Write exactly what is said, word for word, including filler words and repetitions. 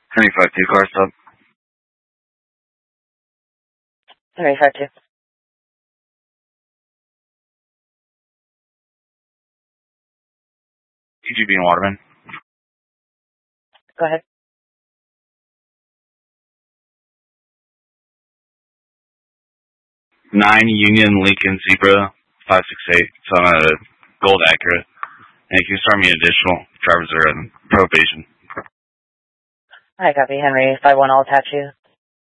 Henry five two, car stop. Henry five two. E G B and Waterman. Go ahead. Nine Union Lincoln Zebra five six eight. So I'm at a Gold Acura. And you can start me additional drivers are in probation. Hi, copy. Henry five one, I'll attach you.